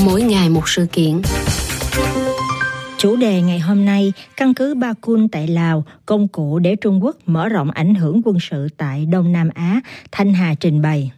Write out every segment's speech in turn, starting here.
mỗi ngày một sự kiện. Chủ đề ngày hôm nay, căn cứ Ba Kun tại Lào, công cụ để Trung Quốc mở rộng ảnh hưởng quân sự tại Đông Nam Á, Thanh Hà trình bày.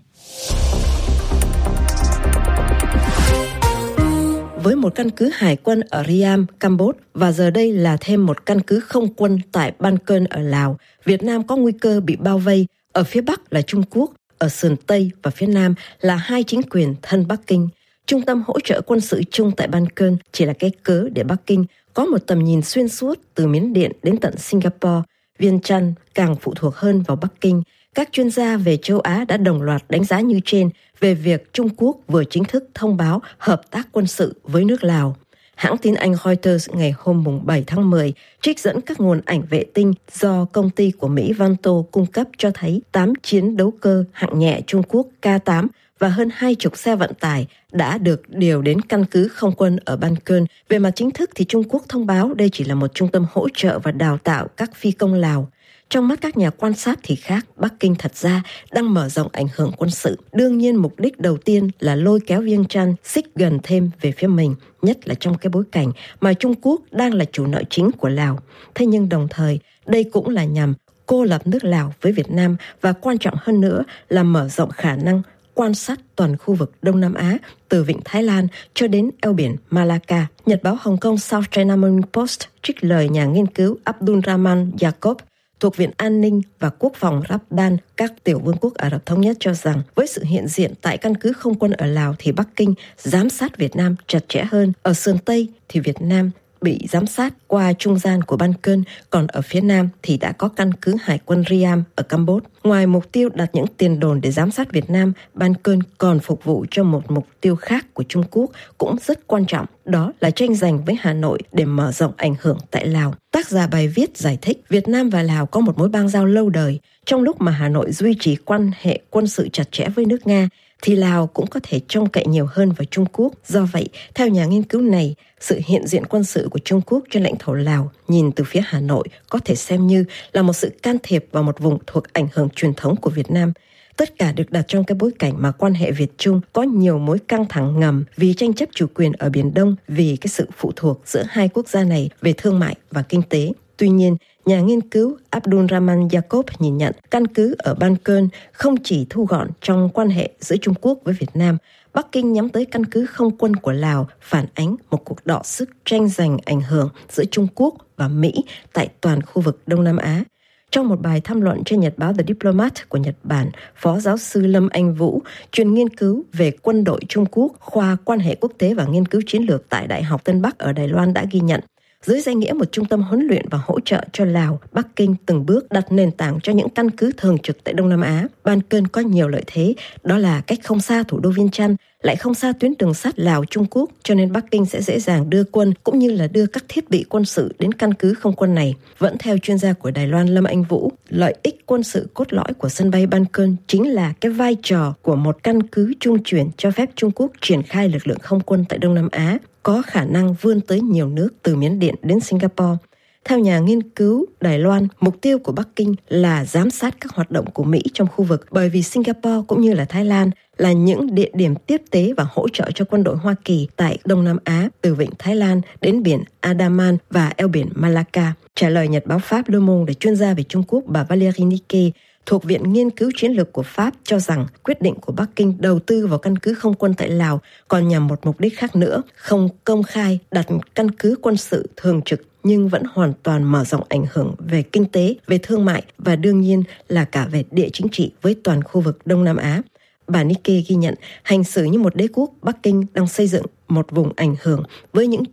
Với một căn cứ hải quân ở Riam, Campuchia và giờ đây là thêm một căn cứ không quân tại Ban Cơn ở Lào, Việt Nam có nguy cơ bị bao vây. Ở phía Bắc là Trung Quốc, ở sườn Tây và phía Nam là hai chính quyền thân Bắc Kinh. Trung tâm hỗ trợ quân sự chung tại Ban Cơn chỉ là cái cớ để Bắc Kinh có một tầm nhìn xuyên suốt từ Miến Điện đến tận Singapore. Viêng Chăn càng phụ thuộc hơn vào Bắc Kinh. Các chuyên gia về châu Á đã đồng loạt đánh giá như trên về việc Trung Quốc vừa chính thức thông báo hợp tác quân sự với nước Lào. Hãng tin Anh Reuters ngày hôm 7 tháng 10 trích dẫn các nguồn ảnh vệ tinh do công ty của Mỹ Vanto cung cấp cho thấy 8 chiến đấu cơ hạng nhẹ Trung Quốc K-8 và hơn 20 xe vận tải đã được điều đến căn cứ không quân ở Ban Cơn. Về mặt chính thức thì Trung Quốc thông báo đây chỉ là một trung tâm hỗ trợ và đào tạo các phi công Lào. Trong mắt các nhà quan sát thì khác, Bắc Kinh thật ra đang mở rộng ảnh hưởng quân sự. Đương nhiên mục đích đầu tiên là lôi kéo Viêng Chăn xích gần thêm về phía mình, nhất là trong cái bối cảnh mà Trung Quốc đang là chủ nợ chính của Lào. Thế nhưng đồng thời, đây cũng là nhằm cô lập nước Lào với Việt Nam và quan trọng hơn nữa là mở rộng khả năng quan sát toàn khu vực Đông Nam Á, từ vịnh Thái Lan cho đến eo biển Malacca. Nhật báo Hồng Kông South China Morning Post trích lời nhà nghiên cứu Abdulrahman Jacob thuộc Viện An ninh và Quốc phòng Rabdan, các tiểu vương quốc Ả Rập Thống Nhất cho rằng với sự hiện diện tại căn cứ không quân ở Lào thì Bắc Kinh giám sát Việt Nam chặt chẽ hơn. Ở sườn Tây thì Việt Nam bị giám sát qua trung gian của Ban Cơn, còn ở phía Nam thì đã có căn cứ hải quân Riam ở Campuchia. Ngoài mục tiêu đặt những tiền đồn để giám sát Việt Nam, Ban Cơn còn phục vụ cho một mục tiêu khác của Trung Quốc cũng rất quan trọng, đó là tranh giành với Hà Nội để mở rộng ảnh hưởng tại Lào. Tác giả bài viết giải thích Việt Nam và Lào có một mối bang giao lâu đời. Trong lúc mà Hà Nội duy trì quan hệ quân sự chặt chẽ với nước Nga, thì Lào cũng có thể trông cậy nhiều hơn vào Trung Quốc. Do vậy, theo nhà nghiên cứu này, sự hiện diện quân sự của Trung Quốc trên lãnh thổ Lào nhìn từ phía Hà Nội có thể xem như là một sự can thiệp vào một vùng thuộc ảnh hưởng truyền thống của Việt Nam. Tất cả được đặt trong cái bối cảnh mà quan hệ Việt-Trung có nhiều mối căng thẳng ngầm vì tranh chấp chủ quyền ở Biển Đông, vì cái sự phụ thuộc giữa hai quốc gia này về thương mại và kinh tế. Tuy nhiên, nhà nghiên cứu Abdulrahman Jacob nhìn nhận căn cứ ở Ban Cơn không chỉ thu gọn trong quan hệ giữa Trung Quốc với Việt Nam. Bắc Kinh nhắm tới căn cứ không quân của Lào phản ánh một cuộc đọ sức tranh giành ảnh hưởng giữa Trung Quốc và Mỹ tại toàn khu vực Đông Nam Á. Trong một bài tham luận trên nhật báo The Diplomat của Nhật Bản, Phó giáo sư Lâm Anh Vũ, chuyên nghiên cứu về quân đội Trung Quốc, khoa quan hệ quốc tế và nghiên cứu chiến lược tại Đại học Tân Bắc ở Đài Loan đã ghi nhận, dưới danh nghĩa một trung tâm huấn luyện và hỗ trợ cho Lào, Bắc Kinh từng bước đặt nền tảng cho những căn cứ thường trực tại Đông Nam Á. Ban Cơn có nhiều lợi thế, đó là cách không xa thủ đô Viêng Chăn, lại không xa tuyến đường sắt Lào-Trung Quốc, cho nên Bắc Kinh sẽ dễ dàng đưa quân cũng như là đưa các thiết bị quân sự đến căn cứ không quân này. Vẫn theo chuyên gia của Đài Loan Lâm Anh Vũ, lợi ích quân sự cốt lõi của sân bay Ban Cơn chính là cái vai trò của một căn cứ trung chuyển cho phép Trung Quốc triển khai lực lượng không quân tại Đông Nam Á, có khả năng vươn tới nhiều nước từ Miến Điện đến Singapore. Theo nhà nghiên cứu Đài Loan, mục tiêu của Bắc Kinh là giám sát các hoạt động của Mỹ trong khu vực, bởi vì Singapore cũng như là Thái Lan là những địa điểm tiếp tế và hỗ trợ cho quân đội Hoa Kỳ tại Đông Nam Á, từ vịnh Thái Lan đến biển Andaman và eo biển Malacca. Trả lời nhật báo Pháp Le Monde, chuyên gia về Trung Quốc bà Valérie Niquet thuộc Viện Nghiên cứu Chiến lược của Pháp cho rằng quyết định của Bắc Kinh đầu tư vào căn cứ không quân tại Lào còn nhằm một mục đích khác nữa, không công khai đặt căn cứ quân sự thường trực nhưng vẫn hoàn toàn mở rộng ảnh hưởng về kinh tế, về thương mại và đương nhiên là cả về địa chính trị với toàn khu vực Đông Nam Á. Bà Nikkei ghi nhận hành xử như một đế quốc, Bắc Kinh đang xây dựng một vùng ảnh hưởng với những